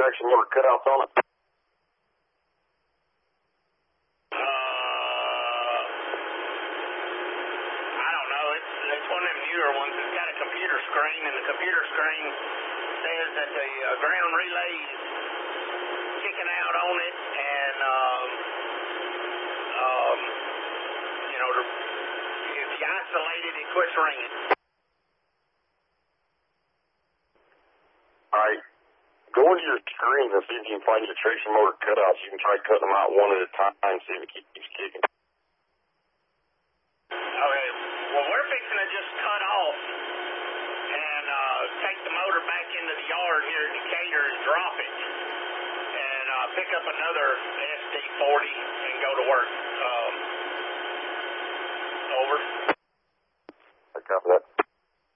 traction motor cutouts on it? I don't know. It's one of them newer ones. It's got a computer screen, and the computer screen says that the ground relay is kicking out on it, and if you isolate it, it quits ringing. All right. Go into your screen and see if you can find your traction motor cutouts. You can try cutting them out one at a time and see if it keeps kicking. Okay. Well, we're fixing to just cut off and take the motor back into the yard here at Decatur and drop it, and pick up another SD40 and go to work. Over. I copy that.